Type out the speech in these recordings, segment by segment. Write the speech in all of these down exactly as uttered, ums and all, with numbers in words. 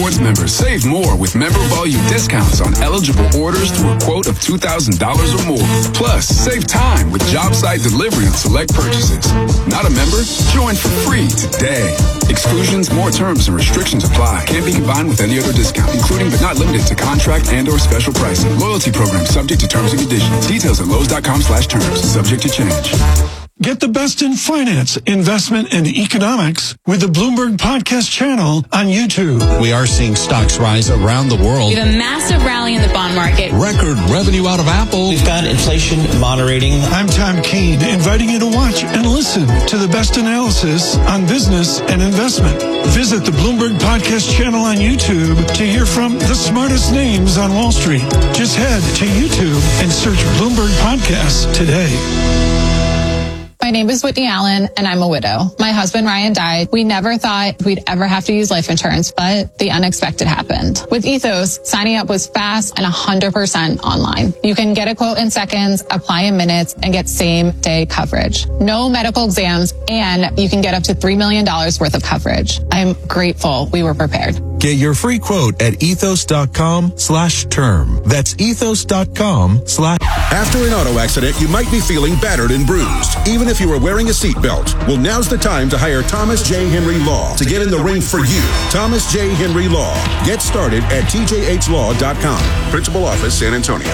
Rewards members save more with member volume discounts on eligible orders through a quote of two thousand dollars or more. Plus, save time with job site delivery on select purchases. Not a member? Join for free today. Exclusions, more terms, and restrictions apply. Can't be combined with any other discount, including but not limited to contract and or special pricing. Loyalty program subject to terms and conditions. Details at Lowe's.com slash terms. Subject to change. Get the best in finance, investment, and economics with the Bloomberg Podcast channel on YouTube. We are seeing stocks rise around the world. We have a massive rally in the bond market. Record revenue out of Apple. We've got inflation moderating. I'm Tom Keene, inviting you to watch and listen to the best analysis on business and investment. Visit the Bloomberg Podcast channel on YouTube to hear from the smartest names on Wall Street. Just head to YouTube and search Bloomberg Podcasts today. My name is Whitney Allen, and I'm a widow. My husband, Ryan, died. We never thought we'd ever have to use life insurance, but the unexpected happened. With Ethos, signing up was fast and one hundred percent online. You can get a quote in seconds, apply in minutes, and get same-day coverage. No medical exams, and you can get up to three million dollars worth of coverage. I'm grateful we were prepared. Get your free quote at ethos.com slash term. That's ethos.com slash. After an auto accident, you might be feeling battered and bruised, even if you were wearing a seatbelt. Well, now's the time to hire Thomas J. Henry Law to get in the ring for you. Thomas J. Henry Law. Get started at T J H law dot com. Principal office, San Antonio.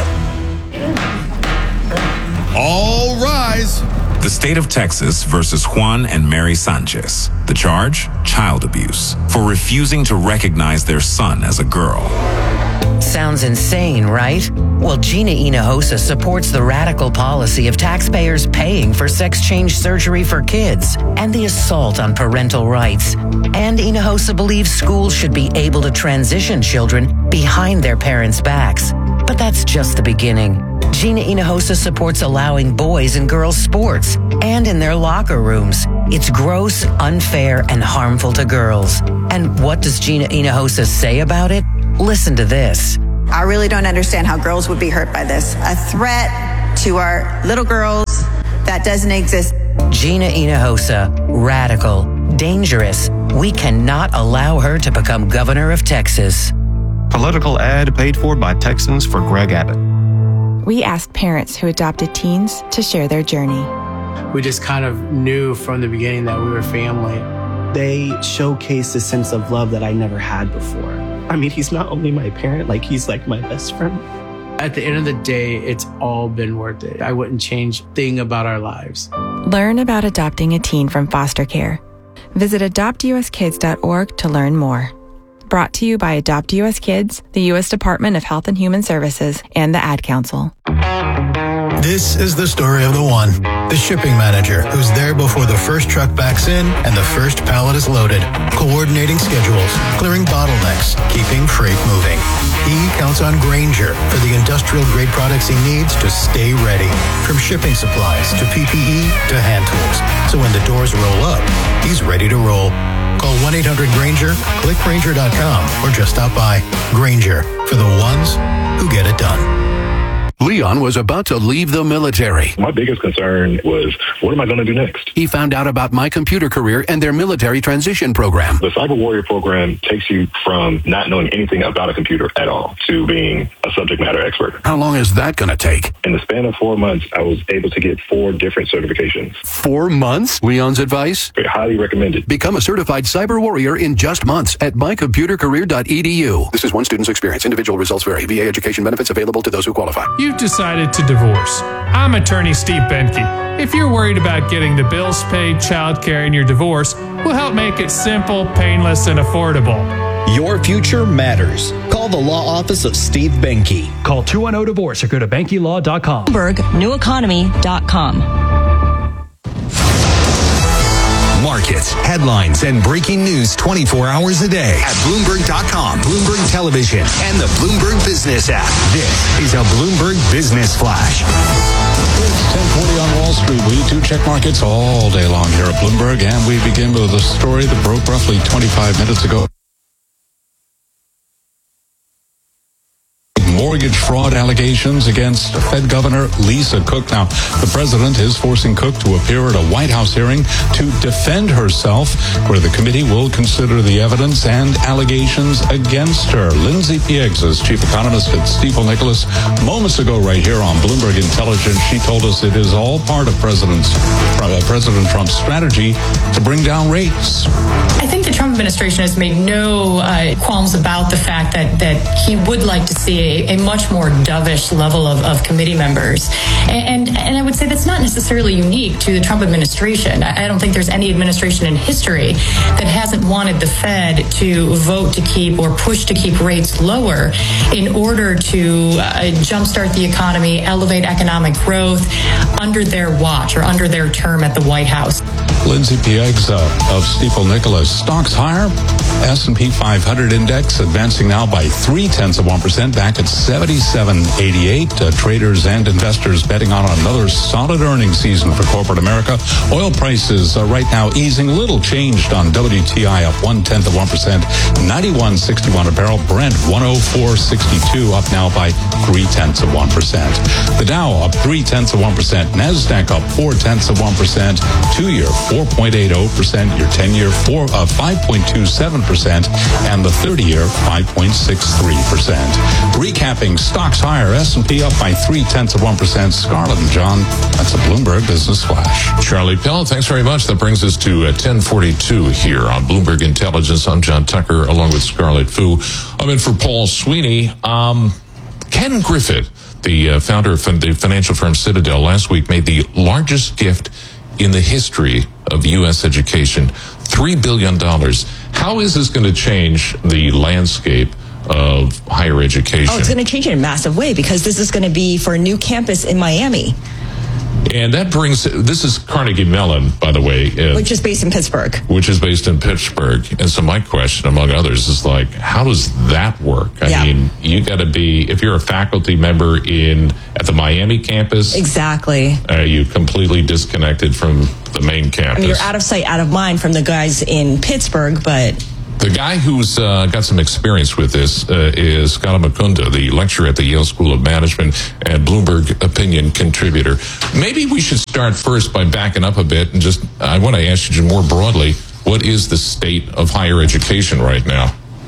All rise. The state of Texas versus Juan and Mary Sanchez. The charge? Child abuse for refusing to recognize their son as a girl. Sounds insane, right? Well, Gina Hinojosa supports the radical policy of taxpayers paying for sex change surgery for kids and the assault on parental rights. And Hinojosa believes schools should be able to transition children behind their parents' backs. But that's just the beginning. Gina Hinojosa supports allowing boys and girls sports and in their locker rooms. It's gross, unfair, and harmful to girls. And what does Gina Hinojosa say about it? Listen to this. I really don't understand how girls would be hurt by this. A threat to our little girls that doesn't exist. Gina Hinojosa, radical, dangerous. We cannot allow her to become governor of Texas. Political ad paid for by Texans for Greg Abbott. We asked parents who adopted teens to share their journey. We just kind of knew from the beginning that we were family. They showcase a sense of love that I never had before. I mean, he's not only my parent, like he's like my best friend. At the end of the day, it's all been worth it. I wouldn't change a thing about our lives. Learn about adopting a teen from foster care. Visit adopt u s kids dot org to learn more. Brought to you by Adopt U S Kids, the U S Department of Health and Human Services, and the Ad Council. This is the story of the one, the shipping manager who's there before the first truck backs in and the first pallet is loaded, coordinating schedules, clearing bottlenecks, keeping freight moving. He counts on Grainger for the industrial-grade products he needs to stay ready, from shipping supplies to P P E to hand tools. So when the doors roll up, he's ready to roll. Call one eight hundred Grainger, click Grainger dot com, or just stop by. Grainger, for the ones who get it done. Leon was about to leave the military. My biggest concern was, what am I going to do next? He found out about My Computer Career and their military transition program. The Cyber Warrior program takes you from not knowing anything about a computer at all to being a subject matter expert. How long is that going to take? In the span of four months, I was able to get four different certifications. Four months? Leon's advice? Very highly recommended. Become a certified Cyber Warrior in just months at my computer career dot e d u. This is one student's experience. Individual results vary. V A education benefits available to those who qualify. You've decided to divorce. I'm attorney Steve Benke. If you're worried about getting the bills paid, childcare, and your divorce, we'll help make it simple, painless, and affordable. Your future matters. Call the law office of Steve Benke. Call two one zero divorce or go to benke law dot com. Bloomberg New Economy dot com. Markets, headlines, and breaking news twenty-four hours a day at Bloomberg dot com, Bloomberg Television, and the Bloomberg Business app. This is a Bloomberg Business Flash. It's ten forty on Wall Street. We do check markets all day long here at Bloomberg, and we begin with a story that broke roughly twenty-five minutes ago. mortgage fraud allegations against Fed Governor Lisa Cook. Now, the president is forcing Cook to appear at a White House hearing to defend herself, where the committee will consider the evidence and allegations against her. Lindsay Pieggs is chief economist at Stifel Nicolaus. Moments ago, right here on Bloomberg Intelligence, she told us it is all part of President's, uh, President Trump's strategy to bring down rates. I think the Trump administration has made no uh, qualms about the fact that, that he would like to see a, a much more dovish level of, of committee members. And, and, and I would say that's not necessarily unique to the Trump administration. I, I don't think there's any administration in history that hasn't wanted the Fed to vote to keep or push to keep rates lower in order to uh, jumpstart the economy, elevate economic growth under their watch or under their term at the White House. Lindsay Pieggs uh, of Stifel Nicolaus. Stocks higher. S and P five hundred index advancing now by three tenths of one percent, back at seventy-seven eighty-eight. Uh, traders and investors betting on another solid earnings season for corporate America. Oil prices uh, right now easing, little changed on W T I, up one tenth of one percent, ninety-one sixty-one a barrel. Brent one oh four sixty-two, up now by three tenths of one percent. The Dow up three tenths of one percent. Nasdaq up four tenths of one percent. Two year four point eight zero percent. Your ten year four uh, five point two seven percent, and the thirty year five point six three percent. Recapping stocks higher. S and P up by three tenths of one percent. Scarlett and John, that's a Bloomberg Business Flash. Charlie Pell, thanks very much. That brings us to uh, ten forty-two here on Bloomberg Intelligence. I'm John Tucker, along with Scarlett Fu. I'm in for Paul Sweeney. Um, Ken Griffith, the uh, founder of the financial firm Citadel, last week made the largest gift in the history of U S education, three billion dollars. How is this going to change the landscape of higher education? Oh, it's going to change it in a massive way, because this is going to be for a new campus in Miami. And that brings, this is Carnegie Mellon, by the way. Uh, which is based in Pittsburgh. Which is based in Pittsburgh. And so my question, among others, is like, how does that work? I yeah. mean, you got to be, if you're a faculty member in at the Miami campus. Exactly. Are you completely disconnected from the main campus? I mean, you're out of sight, out of mind from the guys in Pittsburgh, but... The guy who's uh, got some experience with this uh, is Scott Mukunda, the lecturer at the Yale School of Management and Bloomberg opinion contributor. Maybe we should start first by backing up a bit and just, I want to ask you more broadly, what is the state of higher education right now?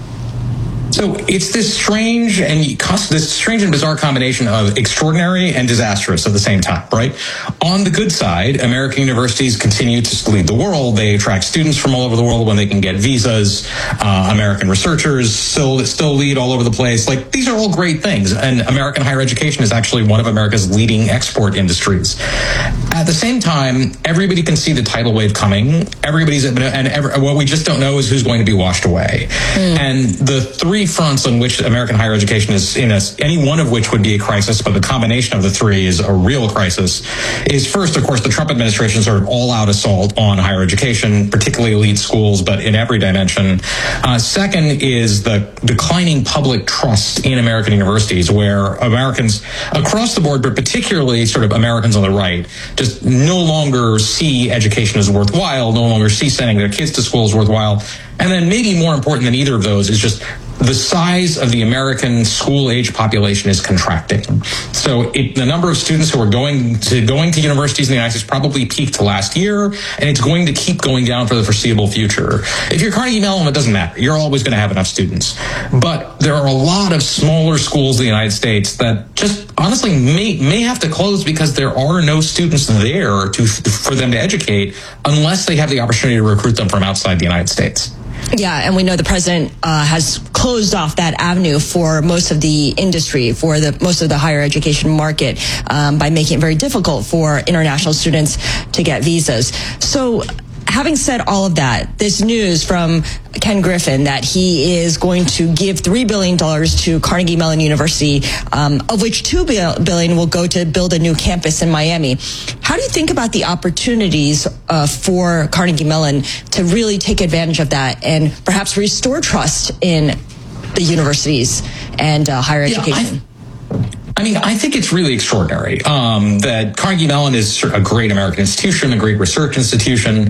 So it's this strange and this strange and bizarre combination of extraordinary and disastrous at the same time, right? On the good side, American universities continue to lead the world. They attract students from all over the world when they can get visas. Uh, American researchers still still lead all over the place. Like, these are all great things. And American higher education is actually one of America's leading export industries. At the same time, everybody can see the tidal wave coming. Everybody's and every, what we just don't know is who's going to be washed away. Mm. And the three fronts on which American higher education is in, a, any one of which would be a crisis, but the combination of the three is a real crisis, is first, of course, the Trump administration's sort of all-out assault on higher education, particularly elite schools, but in every dimension. Uh, second is the declining public trust in American universities, where Americans across the board, but particularly sort of Americans on the right, just no longer see education as worthwhile, no longer see sending their kids to school as worthwhile. And then maybe more important than either of those is just the size of the American school-age population is contracting. So it, the number of students who are going to going to universities in the United States probably peaked last year, and it's going to keep going down for the foreseeable future. If you're Carnegie Mellon, it doesn't matter. You're always going to have enough students. But there are a lot of smaller schools in the United States that just honestly may may have to close because there are no students there to for them to educate unless they have the opportunity to recruit them from outside the United States. Yeah, and we know the president uh, has closed off that avenue for most of the industry, for the most of the higher education market, um, by making it very difficult for international students to get visas. So, having said all of that, this news from Ken Griffin that he is going to give three billion dollars to Carnegie Mellon University, um, of which two billion dollars will go to build a new campus in Miami. How do you think about the opportunities uh, for Carnegie Mellon to really take advantage of that and perhaps restore trust in the universities and uh, higher yeah, education? I- I mean, I think it's really extraordinary um, that Carnegie Mellon is a great American institution, a great research institution,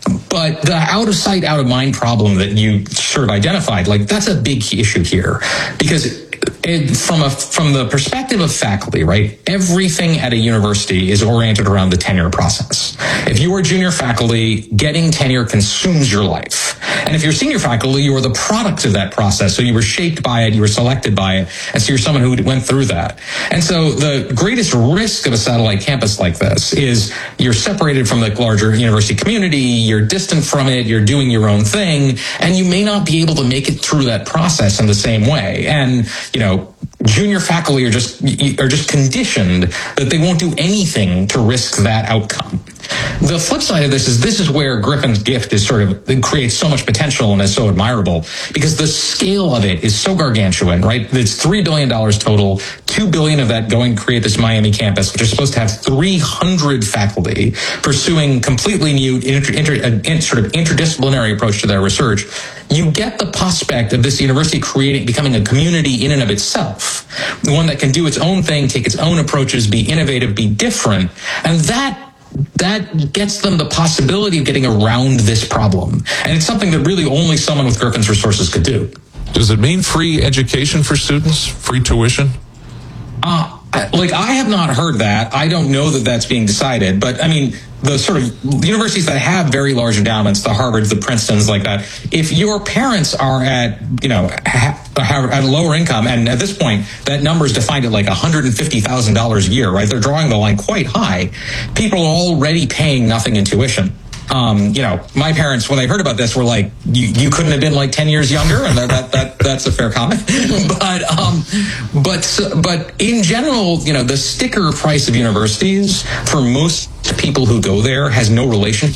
but the out of sight, out of mind problem that you sort of identified, like that's a big issue here, because it, from a from the perspective of faculty, right, everything at a university is oriented around the tenure process. If you are junior faculty, getting tenure consumes your life. And if you're senior faculty, you are the product of that process. So you were shaped by it, you were selected by it, and so you're someone who went through that. And so the greatest risk of a satellite campus like this is you're separated from the larger university community, you're distant from it, you're doing your own thing, and you may not be able to make it through that process in the same way. And, you know, junior faculty are just are just conditioned that they won't do anything to risk that outcome. The flip side of this is this is where Griffin's gift is sort of it creates so much potential and is so admirable because the scale of it is so gargantuan, right? It's three billion dollars total, two billion dollars of that going to create this Miami campus, which is supposed to have three hundred faculty pursuing completely new inter, inter, uh, sort of interdisciplinary approach to their research. You get the prospect of this university creating, becoming a community in and of itself, one that can do its own thing, take its own approaches, be innovative, be different, and that that gets them the possibility of getting around this problem. And it's something that really only someone with Griffin's resources could do. Does it mean free education for students? Free tuition? Uh, like, I have not heard that. I don't know that that's being decided. But, I mean, the sort of universities that have very large endowments, the Harvards, the Princetons, like that, if your parents are at, you know, ha- at a lower income, and at this point, that number is defined at like one hundred fifty thousand dollars a year, right? They're drawing the line quite high. People are already paying nothing in tuition. Um, you know, my parents, when they heard about this, were like, you, you couldn't have been like ten years younger. And that, that, that that's a fair comment. but, um, but, but in general, you know, the sticker price of universities for most people who go there has no relation.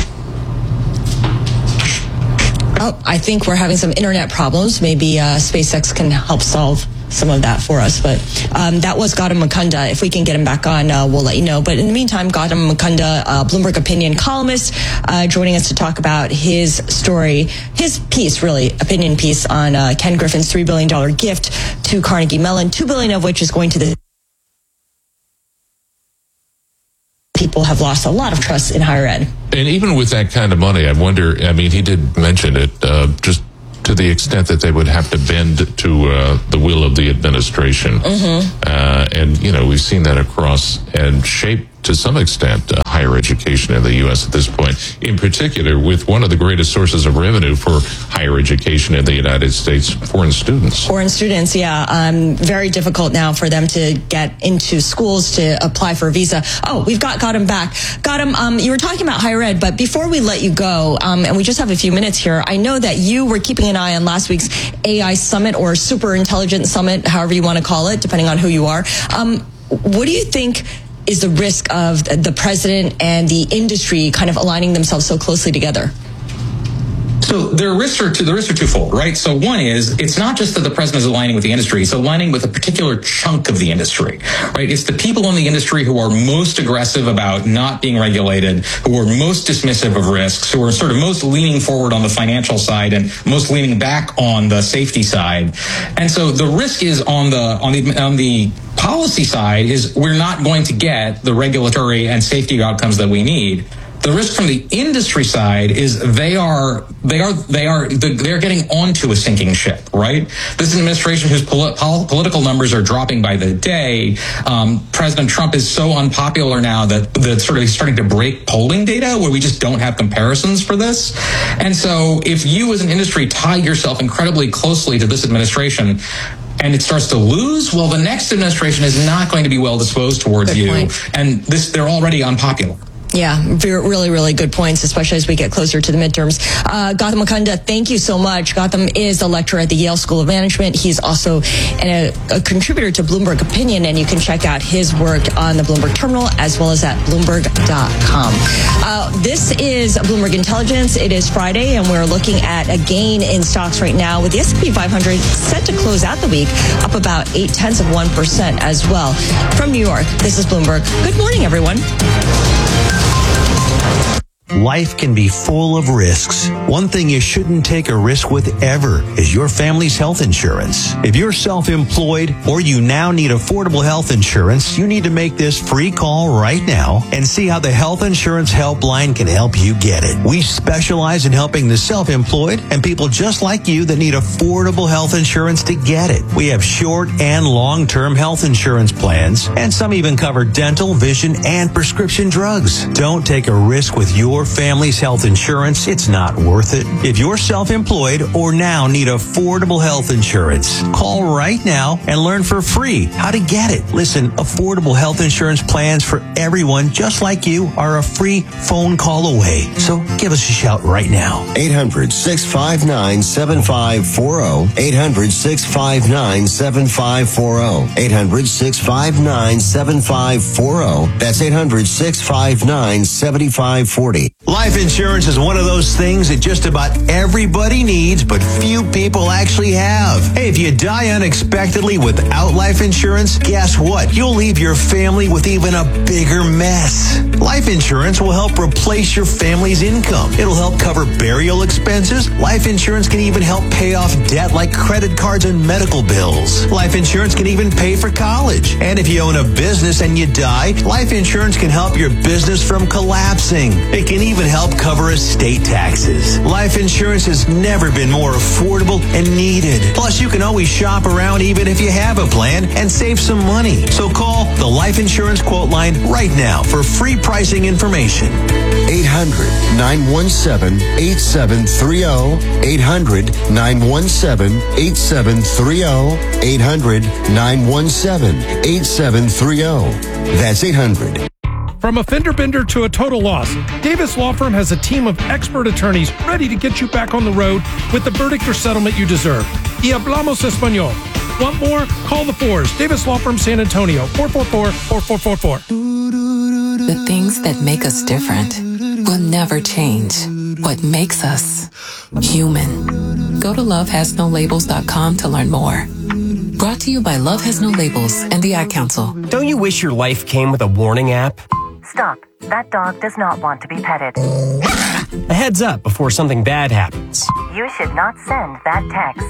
Oh, I think we're having some internet problems. Maybe uh, SpaceX can help solve some of that for us. But um, that was Gautam Mukunda. If we can get him back on, uh, we'll let you know. But in the meantime, Gautam Mukunda, uh, Bloomberg opinion columnist, uh, joining us to talk about his story, his piece, really, opinion piece on uh, Ken Griffin's three billion dollars gift to Carnegie Mellon, two billion dollars of which is going to the people have lost a lot of trust in higher ed. And even with that kind of money, I wonder, I mean, he did mention it, uh, just to the extent that they would have to bend to uh, the will of the administration. Mm-hmm. Uh, and, you know, we've seen that across and shape to some extent uh, higher education in the U S at this point, in particular with one of the greatest sources of revenue for higher education in the United States, foreign students. Foreign students, yeah. Um, very difficult now for them to get into schools to apply for a visa. Oh, we've got Gautam back. Gautam, um, you were talking about higher ed, but before we let you go, um, and we just have a few minutes here, I know that you were keeping an eye on last week's A I Summit or Super Intelligence Summit, however you want to call it, depending on who you are. Um, what do you think is the risk of the president and the industry kind of aligning themselves so closely together? So their risks are two, the risks are twofold, right? So one is it's not just that the president is aligning with the industry; it's aligning with a particular chunk of the industry, right? It's the people in the industry who are most aggressive about not being regulated, who are most dismissive of risks, who are sort of most leaning forward on the financial side and most leaning back on the safety side. And so the risk is on the on the on the policy side is we're not going to get the regulatory and safety outcomes that we need. The risk from the industry side is they are they are they are they're getting onto a sinking ship, right? This is an administration whose pol- pol- political numbers are dropping by the day. Um, President Trump is so unpopular now that that sort of starting to break polling data where we just don't have comparisons for this. And so, if you as an industry tie yourself incredibly closely to this administration, and it starts to lose, well, the next administration is not going to be well disposed towards Good you, point. And this they're already unpopular. Yeah, really, really good points, especially as we get closer to the midterms. Uh, Gautam Mukunda, thank you so much. Gautam is a lecturer at the Yale School of Management. He's also an, a, a contributor to Bloomberg Opinion, and you can check out his work on the Bloomberg Terminal as well as at bloomberg dot com. Uh, this is Bloomberg Intelligence. It is Friday, and we're looking at a gain in stocks right now with the S and P five hundred set to close out the week up about eight tenths of one percent as well. From New York, this is Bloomberg. Good morning, everyone. Life can be full of risks. One thing you shouldn't take a risk with ever is your family's health insurance. If you're self-employed or you now need affordable health insurance, you need to make this free call right now and see how the Health Insurance Helpline can help you get it. We specialize in helping the self-employed and people just like you that need affordable health insurance to get it. We have short and long-term health insurance plans, and some even cover dental, vision, and prescription drugs. Don't take a risk with your family's health insurance. It's not worth it. If you're self-employed or now need affordable health insurance, call right now and learn for free how to get it. Listen, affordable health insurance plans for everyone just like you are a free phone call away. So give us a shout right now. eight hundred, six five nine, seven five four zero. eight hundred, six five nine, seven five four zero. eight hundred, six five nine, seven five four zero. That's eight hundred, six five nine, seven five four zero. Life insurance is one of those things that just about everybody needs, but few people actually have. Hey, if you die unexpectedly without life insurance, guess what? You'll leave your family with even a bigger mess. Life insurance will help replace your family's income. It'll help cover burial expenses. Life insurance can even help pay off debt like credit cards and medical bills. Life insurance can even pay for college. And if you own a business and you die, life insurance can help your business from collapsing. It can even help cover estate taxes. Life insurance has never been more affordable and needed. Plus, you can always shop around even if you have a plan and save some money. So call the Life Insurance Quote Line right now for free pricing information. eight hundred, nine one seven, eight seven three zero. eight hundred, nine one seven, eight seven three zero. eight hundred, nine one seven, eight seven three zero. That's eight hundred. From a fender bender to a total loss, Davis Law Firm has a team of expert attorneys ready to get you back on the road with the verdict or settlement you deserve. Y hablamos español. Want more? Call the Fours. Davis Law Firm San Antonio, four four four, four four four four. The things that make us different will never change. What makes us human. Go to love has no labels dot com to learn more. Brought to you by Love Has No Labels and the Ad Council. Don't you wish your life came with a warning app? Stop. That dog does not want to be petted. A heads up before something bad happens. You should not send that text.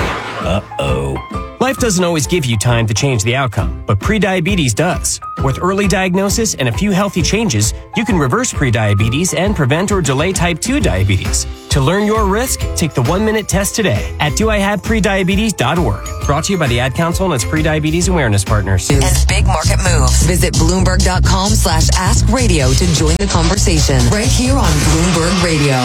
Uh-oh. Life doesn't always give you time to change the outcome, but prediabetes does. With early diagnosis and a few healthy changes, you can reverse prediabetes and prevent or delay type two diabetes. To learn your risk, take the one-minute test today at do I have prediabetes dot org. Brought to you by the Ad Council and its prediabetes awareness partners. And big market moves. Visit Bloomberg.com slash Ask Radio to join the conversation right here on Bloomberg Radio.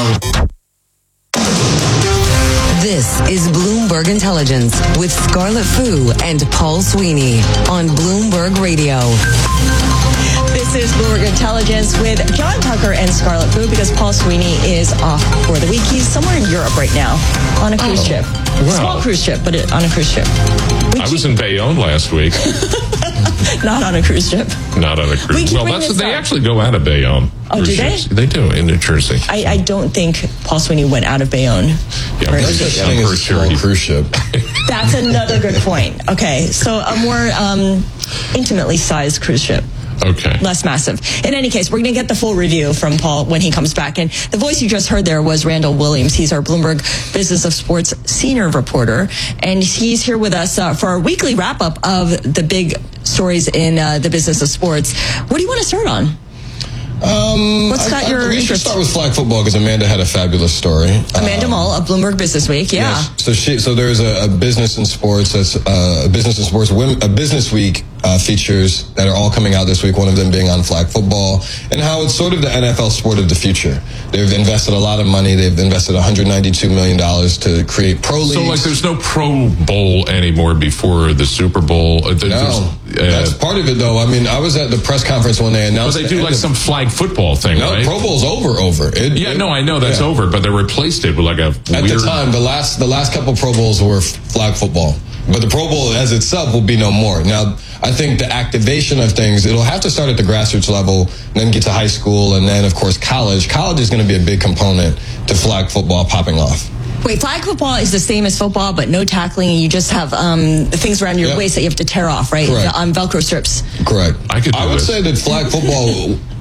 This is Bloomberg Intelligence with Scarlett Fu and Paul Sweeney on Bloomberg Radio. This is Bloomberg Intelligence with John Tucker and Scarlett Fu because Paul Sweeney is off for the week. He's somewhere in Europe right now on a cruise oh, ship. Well, Small cruise ship, but on a cruise ship. We I keep... was in Bayonne last week. Not on a cruise ship. Not on a cruise. Well, that's they up. actually go out of Bayonne. Oh, do they? Ships. They do in New Jersey. I, I don't think Paul Sweeney went out of Bayonne. Yeah, right. That's I think it's a small cruise ship. That's another good point. Okay, so a more um, intimately sized cruise ship. Okay. Less massive. In any case, we're going to get the full review from Paul when he comes back. And the voice you just heard there was Randall Williams. He's our Bloomberg Business of Sports senior reporter. And he's here with us uh, for our weekly wrap-up of the big stories in uh, the business of sports. What do you want to start on? Um, What's got I, I, your we interest? should start with flag football because Amanda had a fabulous story. Amanda um, Mull of Bloomberg Business Week, yeah. Yes. So she, so there's a, a business in sports that's uh, a business in sports a business week uh, features that are all coming out this week. One of them being on flag football and how it's sort of the N F L sport of the future. They've invested a lot of money. They've invested one hundred ninety-two million dollars to create pro leagues. So like, there's no Pro Bowl anymore before the Super Bowl. No, uh, that's part of it though. I mean, I was at the press conference when they announced. But they do like some flag football thing, no, right? Pro Bowl's over, over. It, yeah, it, no, I know that's yeah. over, but they replaced it with like a At weird... the time, the last the last couple Pro Bowls were flag football. But the Pro Bowl as itself will be no more. Now, I think the activation of things, it'll have to start at the grassroots level, then get to high school, and then, of course, college. College is going to be a big component to flag football popping off. Wait, flag football is the same as football, but no tackling, and you just have um, things around your yep. waist that you have to tear off, right? Correct. On Velcro strips. Correct. I could do I would it. say that flag football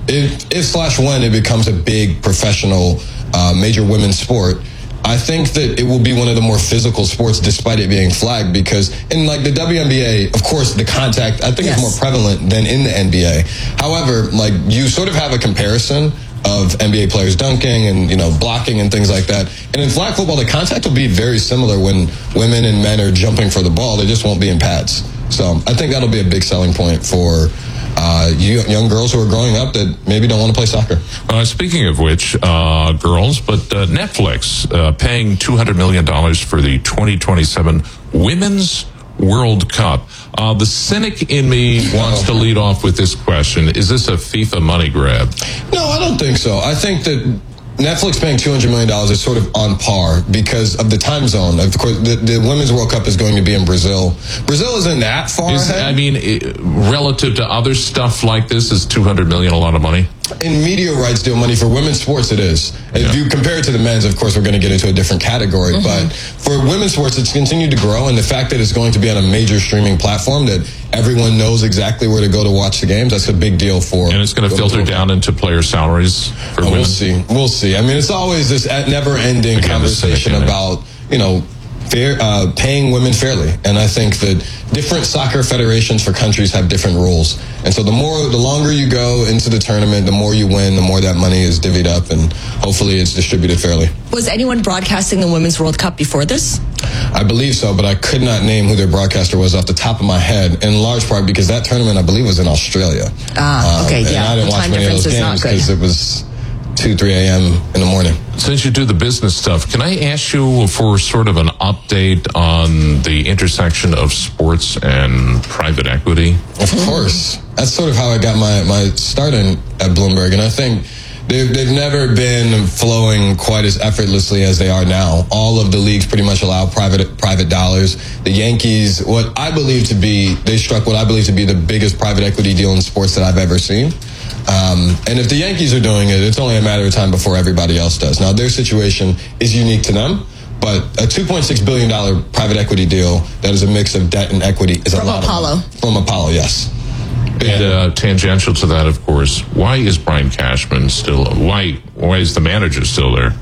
if, if slash when it becomes a big professional uh, major women's sport, I think that it will be one of the more physical sports despite it being flagged, because in like the W N B A, of course, the contact, I think yes. is more prevalent than in the N B A. However, like you sort of have a comparison of N B A players dunking and, you know, blocking and things like that. And in flag football, the contact will be very similar when women and men are jumping for the ball. They just won't be in pads. So I think that'll be a big selling point for Uh, you, young girls who are growing up that maybe don't want to play soccer. Uh, speaking of which, uh, girls, but uh, Netflix uh, paying two hundred million dollars for the twenty twenty-seven Women's World Cup. Uh, the cynic in me wants to lead off with this question. Is this a FIFA money grab? No, I don't think so. I think that Netflix paying two hundred million dollars is sort of on par because of the time zone. Of course, the, the Women's World Cup is going to be in Brazil. Brazil isn't that far is, ahead. I mean, it, relative to other stuff like this, is two hundred million dollars a lot of money? In media rights deal money for women's sports, it is. Yeah. If you compare it to the men's, of course, we're going to get into a different category. Mm-hmm. But for women's sports, it's continued to grow. And the fact that it's going to be on a major streaming platform that everyone knows exactly where to go to watch the games, that's a big deal for. And it's going to filter down into player salaries for oh, women? We'll see. We'll see. I mean, it's always this never-ending Again, conversation about, you know, fair, uh, paying women fairly. And I think that different soccer federations for countries have different rules. And so the more, the longer you go into the tournament, the more you win, the more that money is divvied up, and hopefully it's distributed fairly. Was anyone broadcasting the Women's World Cup before this? I believe so, but I could not name who their broadcaster was off the top of my head, in large part because that tournament, I believe, was in Australia. Ah, okay, um, yeah. And I didn't the watch time many of difference those is not games good. because it was two, three a.m. in the morning. Since you do the business stuff, can I ask you for sort of an update on the intersection of sports and private equity? Of course. That's sort of how I got my, my start in at Bloomberg. And I think they've, they've never been flowing quite as effortlessly as they are now. All of the leagues pretty much allow private private dollars. The Yankees, what I believe to be, they struck what I believe to be the biggest private equity deal in sports that I've ever seen. Um, and if the Yankees are doing it, it's only a matter of time before everybody else does. Now, their situation is unique to them, but a two point six billion dollars private equity deal that is a mix of debt and equity is From a lot Apollo. of From Apollo, yes. And uh, tangential to that, of course, why is Brian Cashman still, why, why is the manager still there?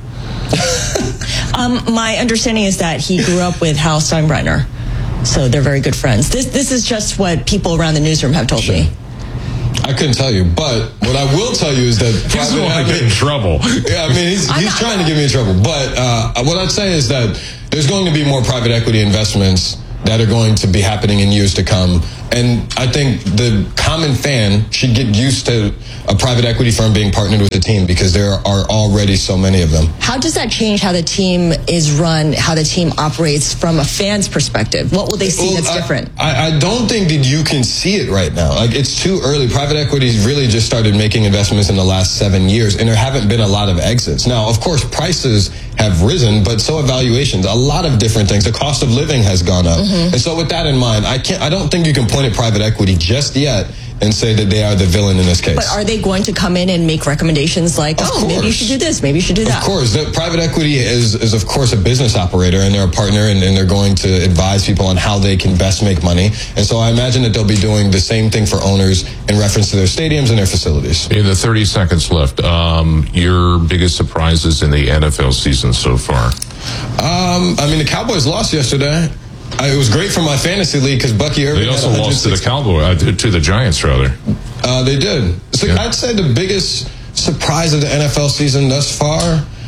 um, my understanding is that he grew up with Hal Steinbrenner, so they're very good friends. This, this is just what people around the newsroom have told sure. me. I couldn't tell you, but what I will tell you is that he's the one to get in trouble. Yeah, I mean, he's, he's trying to get me in trouble. But uh, what I'd say is that there's going to be more private equity investments that are going to be happening in years to come. And I think the common fan should get used to a private equity firm being partnered with a team because there are already so many of them. How does that change how the team is run, how the team operates from a fan's perspective? What will they see well, that's I, different? I, I don't think that you can see it right now. Like, it's too early. Private equity's really just started making investments in the last seven years, and there haven't been a lot of exits. Now, of course, prices have risen, but so have valuations. A lot of different things. The cost of living has gone up. Mm-hmm. And so with that in mind, I can't, I don't think you can point at private equity just yet and say that they are the villain in this case. But are they going to come in and make recommendations like, of oh, course. maybe you should do this, maybe you should do that? Of course. The private equity is, is of course, a business operator, and they're a partner, and, and they're going to advise people on how they can best make money. And so I imagine that they'll be doing the same thing for owners in reference to their stadiums and their facilities. In the thirty seconds left, um, your biggest surprises in the N F L season so far? Um, I mean, the Cowboys lost yesterday. I, it was great for my fantasy league because Bucky Irving. They also lost to the Cowboys, uh, to, to the Giants, rather. Uh, they did. So yeah. I'd say the biggest surprise of the N F L season thus far,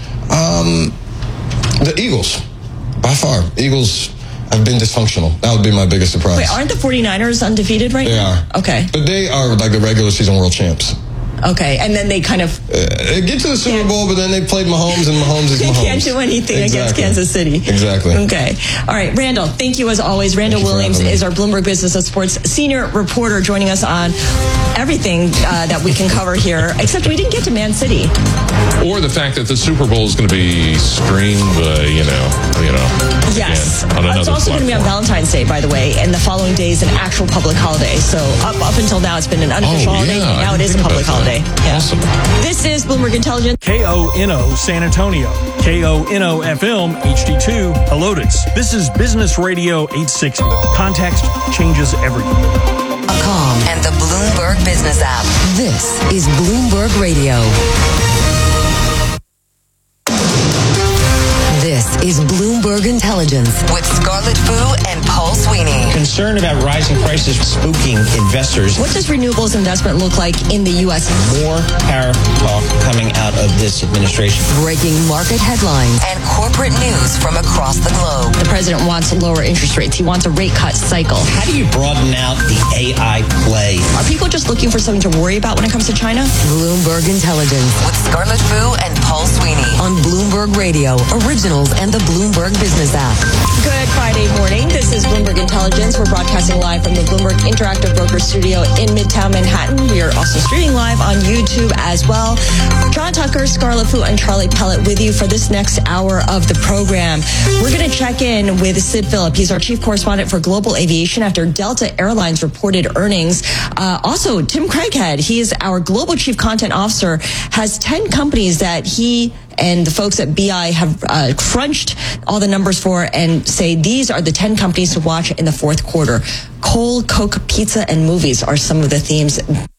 um, the Eagles, by far. Eagles have been dysfunctional. That would be my biggest surprise. Wait, aren't the 49ers undefeated right they now? They are. Okay. But they are like the regular season world champs. Okay, and then they kind of... Uh, they get to the Super Bowl, but then they played Mahomes, and Mahomes is Mahomes. They can't do anything exactly. against Kansas City. Exactly. Okay. All right, Randall, thank you as always. Randall Williams is our Bloomberg Business and Sports senior reporter joining us on everything uh, that we can cover here, except we didn't get to Man City. Or the fact that the Super Bowl is going to be streamed, uh, you know, you know. Yes. Again, on another it's also going to be on Valentine's Day, by the way, and the following day is an actual public holiday. So up up until now, it's been an unofficial oh, holiday. Yeah, now it is a public holiday. Yeah. Awesome. This is Bloomberg Intelligence. K O N O San Antonio. K O N O F M H D two Helotes. This is Business Radio eight sixty. Context changes everything. com and the Bloomberg Business app. This is Bloomberg Radio. This is Bloomberg Intelligence with Scarlett Fu and Paul Sweeney. Concern about rising prices spooking investors. What does renewables investment look like in the U S? More tariff talk coming out of this administration. Breaking market headlines and corporate news from across the globe. The president wants lower interest rates. He wants a rate cut cycle. How do you broaden out the A I play? Are people just looking for something to worry about when it comes to China? Bloomberg Intelligence with Scarlett Fu and Paul Sweeney on Bloomberg Radio, Originals, and the Bloomberg Business app. Good Friday morning. This is Bloomberg Intelligence. We're broadcasting live from the Bloomberg Interactive Broker Studio in Midtown Manhattan. We are also streaming live on YouTube as well. John Tucker, Scarlett Fu, and Charlie Pellet with you for this next hour of the program. We're going to check in with Sid Phillip. He's our chief correspondent for global aviation after Delta Airlines reported earnings. Uh, also, Tim Craighead, he is our global chief content officer, has ten companies that he and the folks at B I have uh, crunched all the numbers for and say these are the ten companies to watch in the fourth quarter. Coal, Coke, pizza, and movies are some of the themes.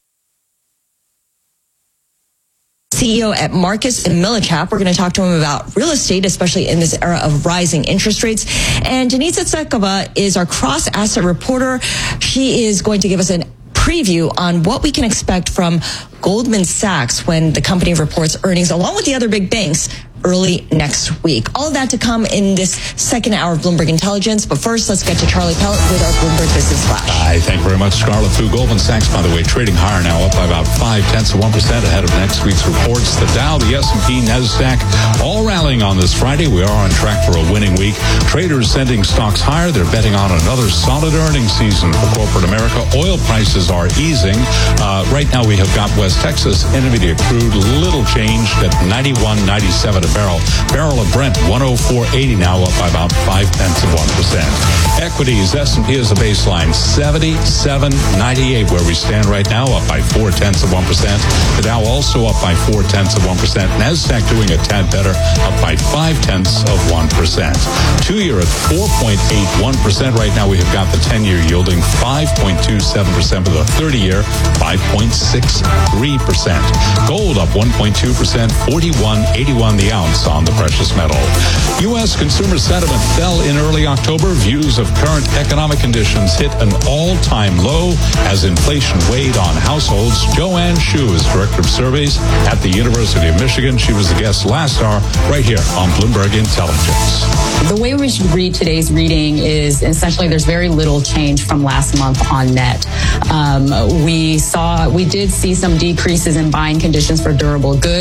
C E O at Marcus and Millichap. We're going to talk to him about real estate, especially in this era of rising interest rates. And Denise Tsekova is our cross-asset reporter. She is going to give us an preview on what we can expect from Goldman Sachs when the company reports earnings, along with the other big banks, early next week. All of that to come in this second hour of Bloomberg Intelligence. But first, let's get to Charlie Pellet with our Bloomberg Business Flash. Hi, thank you very much, Scarlett Fu. Goldman Sachs, by the way, trading higher now, up by about five tenths of one percent ahead of next week's reports. The Dow, the S and P, NASDAQ, all rallying on this Friday. We are on track for a winning week. Traders sending stocks higher. They're betting on another solid earnings season for corporate America. Oil prices are easing. Uh, right now, we have got West Texas Intermediate crude, little changed at ninety-one ninety-seven a barrel. Barrel of Brent, one oh four eighty now, up by about five tenths of one percent. Equities, S and P is a baseline, seventy-seven ninety-eight, where we stand right now, up by four tenths of one percent. The Dow also up by four tenths of one percent. NASDAQ doing a tad better, up by five tenths of one percent. Two-year at four point eight one percent. Right now, we have got the ten-year yielding five point two seven percent, with the thirty-year five point six three percent. Gold up one point two percent, forty-one eighty-one the ounce on the precious metal. U S consumer sentiment fell in early October. Views of current economic conditions hit an all-time low as inflation weighed on households. Joanne Shu is Director of Surveys at the University of Michigan. She was the guest last hour right here on Bloomberg Intelligence. The way we should read today's reading is essentially there's very little change from last month on net. Um, we saw, we did see some decreases in buying conditions for durable goods.